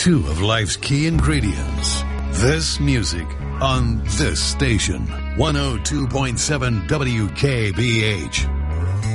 two of life's key ingredients. This music on this station. 102.7 WKBH.